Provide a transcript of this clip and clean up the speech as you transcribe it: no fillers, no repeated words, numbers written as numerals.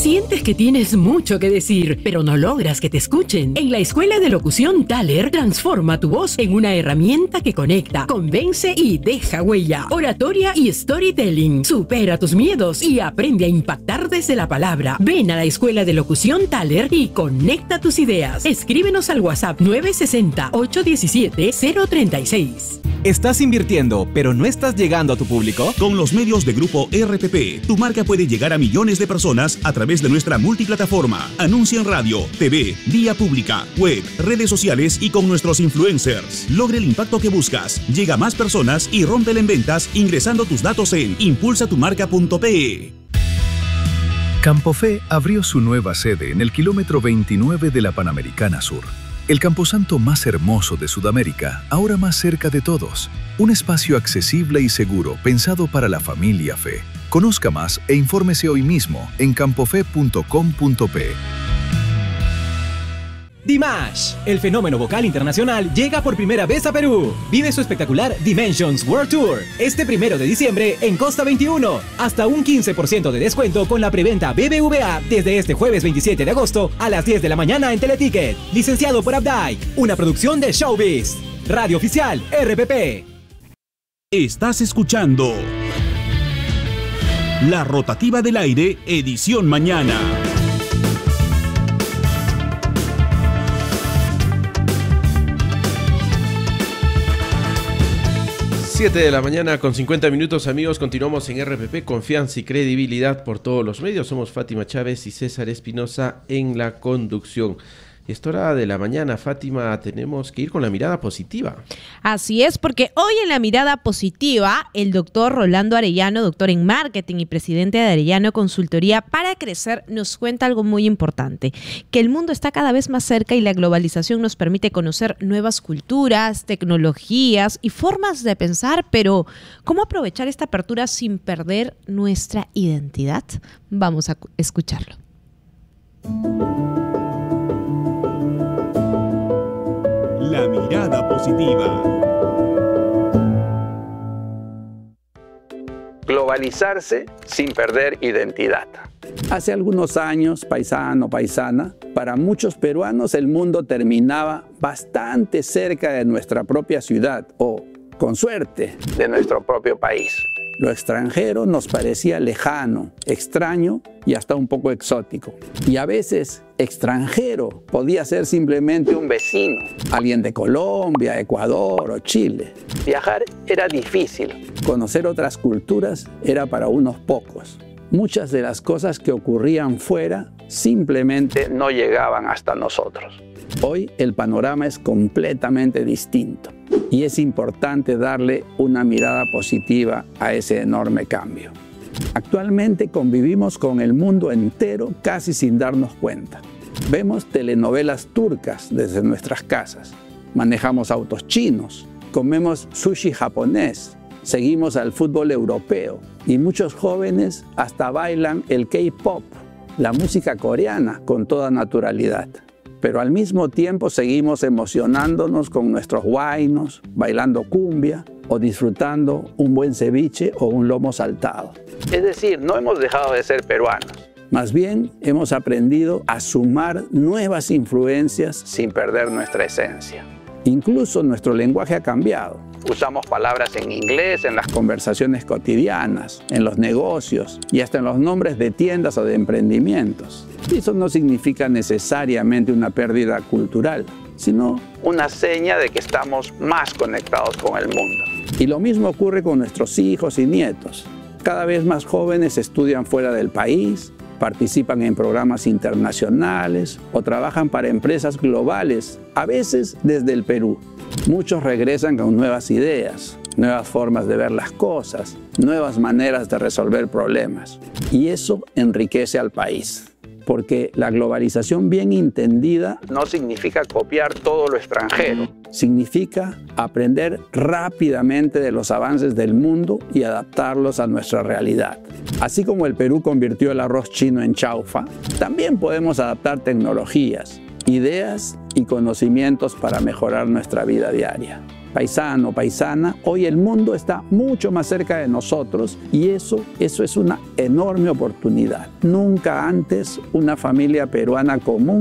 Sientes que tienes mucho que decir, pero no logras que te escuchen. En la Escuela de Locución Thaler, transforma tu voz en una herramienta que conecta, convence y deja huella. Oratoria y storytelling. Supera tus miedos y aprende a impactar desde la palabra. Ven a la Escuela de Locución Thaler y conecta tus ideas. Escríbenos al WhatsApp 960-817-036. ¿Estás invirtiendo, pero no estás llegando a tu público? Con los medios de Grupo RPP, tu marca puede llegar a millones de personas a través de nuestra multiplataforma. Anuncia en radio, TV, vía pública, web, redes sociales y con nuestros influencers. Logre el impacto que buscas. Llega a más personas y rómpela en ventas ingresando tus datos en impulsatumarca.pe. Campofe abrió su nueva sede en el kilómetro 29 de la Panamericana Sur. El camposanto más hermoso de Sudamérica, ahora más cerca de todos. Un espacio accesible y seguro pensado para la familia Fe. Conozca más e infórmese hoy mismo en campofe.com.pe. Dimash, el fenómeno vocal internacional, llega por primera vez a Perú. Vive su espectacular Dimensions World Tour este 1 de diciembre en Costa 21. Hasta un 15% de descuento con la preventa BBVA desde este jueves 27 de agosto a las 10 de la mañana en Teleticket. Licenciado por Updike, una producción de Showbiz. Radio Oficial RPP. Estás escuchando La Rotativa del Aire, edición mañana. 7 de la mañana con 50 minutos, amigos. Continuamos en RPP, confianza y credibilidad por todos los medios. Somos Fátima Chávez y César Espinosa en la conducción. Y esta hora de la mañana, Fátima, tenemos que ir con la mirada positiva. Así es, porque hoy en la mirada positiva, el doctor Rolando Arellano, doctor en marketing y presidente de Arellano Consultoría para Crecer, nos cuenta algo muy importante, que el mundo está cada vez más cerca y la globalización nos permite conocer nuevas culturas, tecnologías y formas de pensar, pero ¿cómo aprovechar esta apertura sin perder nuestra identidad? Vamos a escucharlo. La mirada positiva. Globalizarse sin perder identidad. Hace algunos años, paisano, paisana, para muchos peruanos el mundo terminaba bastante cerca de nuestra propia ciudad o, con suerte, de nuestro propio país. Lo extranjero nos parecía lejano, extraño y hasta un poco exótico. Y a veces, extranjero podía ser simplemente un vecino, alguien de Colombia, Ecuador o Chile. Viajar era difícil. Conocer otras culturas era para unos pocos. Muchas de las cosas que ocurrían fuera simplemente no llegaban hasta nosotros. Hoy el panorama es completamente distinto y es importante darle una mirada positiva a ese enorme cambio. Actualmente convivimos con el mundo entero casi sin darnos cuenta. Vemos telenovelas turcas desde nuestras casas, manejamos autos chinos, comemos sushi japonés, seguimos al fútbol europeo y muchos jóvenes hasta bailan el K-pop, la música coreana, con toda naturalidad. Pero al mismo tiempo seguimos emocionándonos con nuestros huaynos, bailando cumbia o disfrutando un buen ceviche o un lomo saltado. Es decir, no hemos dejado de ser peruanos. Más bien, hemos aprendido a sumar nuevas influencias sin perder nuestra esencia. Incluso nuestro lenguaje ha cambiado. Usamos palabras en inglés en las conversaciones cotidianas, en los negocios y hasta en los nombres de tiendas o de emprendimientos. Y eso no significa necesariamente una pérdida cultural, sino una seña de que estamos más conectados con el mundo. Y lo mismo ocurre con nuestros hijos y nietos. Cada vez más jóvenes estudian fuera del país, participan en programas internacionales o trabajan para empresas globales, a veces desde el Perú. Muchos regresan con nuevas ideas, nuevas formas de ver las cosas, nuevas maneras de resolver problemas. Y eso enriquece al país, porque la globalización bien entendida no significa copiar todo lo extranjero, significa aprender rápidamente de los avances del mundo y adaptarlos a nuestra realidad. Así como el Perú convirtió el arroz chino en chaufa, también podemos adaptar tecnologías, ideas y conocimientos para mejorar nuestra vida diaria. paisano, paisana, hoy el mundo está mucho más cerca de nosotros y eso es una enorme oportunidad. Nunca antes una familia peruana común